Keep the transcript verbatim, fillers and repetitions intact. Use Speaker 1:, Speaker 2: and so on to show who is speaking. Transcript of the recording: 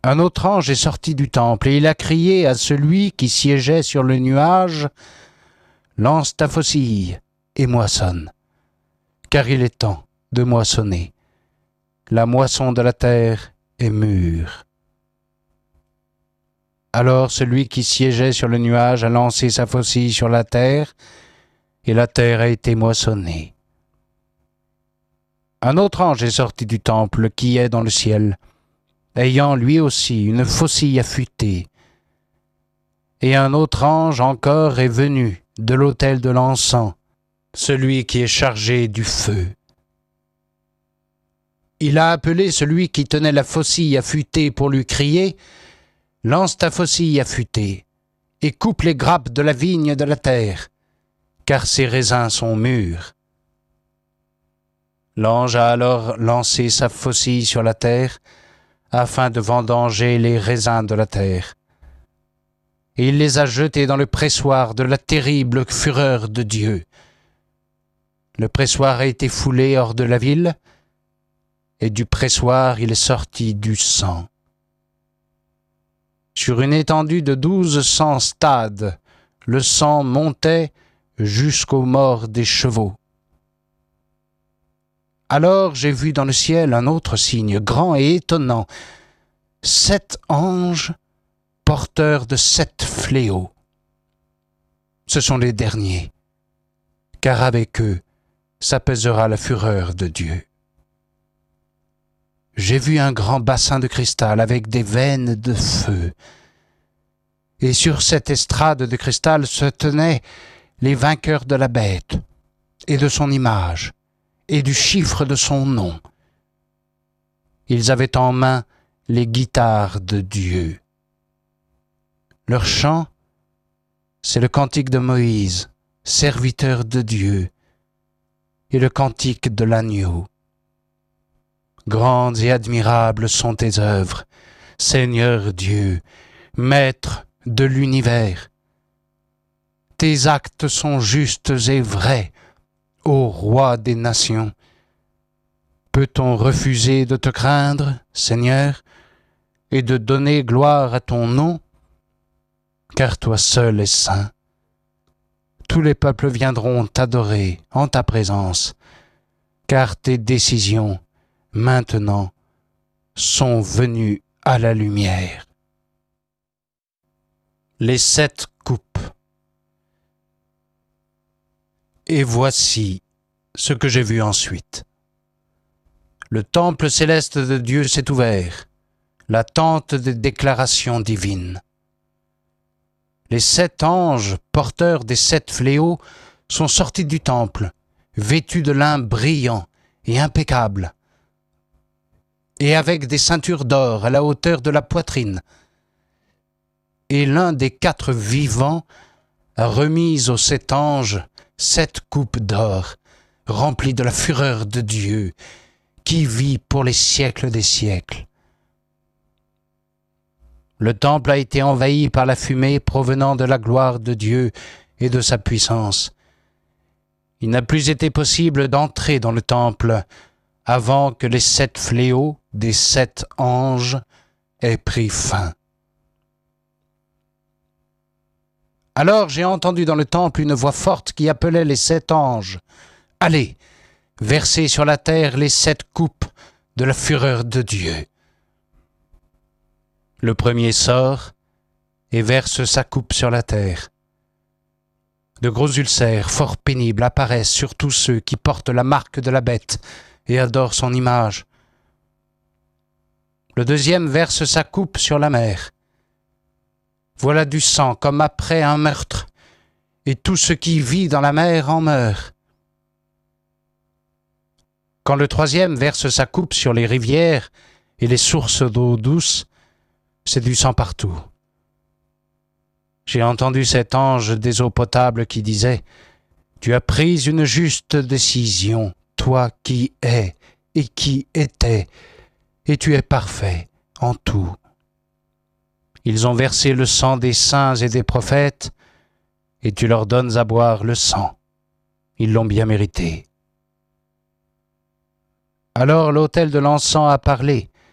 Speaker 1: Un autre ange est sorti du temple, et il a crié à celui qui siégeait sur le nuage, « Lance ta faucille et moissonne, car il est temps de moissonner. La moisson de la terre est mûre. » Alors celui qui siégeait sur le nuage a lancé sa faucille sur la terre, et la terre a été moissonnée. Un autre ange est sorti du temple qui est dans le ciel, ayant lui aussi une faucille affûtée. Et un autre ange encore est venu de l'autel de l'encens, celui qui est chargé du feu. Il a appelé celui qui tenait la faucille affûtée pour lui crier, « Lance ta faucille affûtée, et coupe les grappes de la vigne de la terre, car ses raisins sont mûrs. » L'ange a alors lancé sa faucille sur la terre, afin de vendanger les raisins de la terre. Et il les a jetés dans le pressoir de la terrible fureur de Dieu. Le pressoir a été foulé hors de la ville, et du pressoir il est sorti du sang. Sur une étendue de douze cents stades, le sang montait jusqu'aux morts des chevaux. Alors j'ai vu dans le ciel un autre signe, grand et étonnant, sept anges porteurs de sept fléaux. Ce sont les derniers, car avec eux s'apaisera la fureur de Dieu. J'ai vu un grand bassin de cristal avec des veines de feu, et sur cette estrade de cristal se tenaient les vainqueurs de la bête et de son image, et du chiffre de son nom. Ils avaient en main les guitares de Dieu. Leur chant, c'est le cantique de Moïse, serviteur de Dieu, et le cantique de l'agneau. Grandes et admirables sont tes œuvres, Seigneur Dieu, Maître de l'univers. Tes actes sont justes et vrais, ô Roi des nations. Peut-on refuser de te craindre, Seigneur, et de donner gloire à ton nom? Car toi seul es saint. Tous les peuples viendront t'adorer en ta présence, car tes décisions, maintenant, sont venues à la lumière. Les sept coupes. Et voici ce que j'ai vu ensuite. Le temple céleste de Dieu s'est ouvert, la tente des déclarations divines. Les sept anges, porteurs des sept fléaux, sont sortis du temple, vêtus de lin brillant et impeccable, et avec des ceintures d'or à la hauteur de la poitrine. Et l'un des quatre vivants a remis aux sept anges sept coupes d'or, remplies de la fureur de Dieu, qui vit pour les siècles des siècles. Le temple a été envahi par la fumée provenant de la gloire de Dieu et de sa puissance. Il n'a plus été possible d'entrer dans le temple avant que les sept fléaux des sept anges aient pris fin. Alors j'ai entendu dans le temple une voix forte qui appelait les sept anges. « Allez, versez sur la terre les sept coupes de la fureur de Dieu. » Le premier sort et verse sa coupe sur la terre. De gros ulcères fort pénibles apparaissent sur tous ceux qui portent la marque de la bête et adorent son image. Le deuxième verse sa coupe sur la mer. Voilà du sang comme après un meurtre, et tout ce qui vit dans la mer en meurt. Quand le troisième verse sa coupe sur les rivières et les sources d'eau douce, c'est du sang partout. J'ai entendu cet ange des eaux potables qui disait « Tu as pris une juste décision, toi qui es et qui étais, et tu es parfait en tout. » Ils ont versé le sang des saints et des prophètes, et tu leur donnes à boire le sang. Ils l'ont bien mérité. Alors l'autel de l'encens a parlé,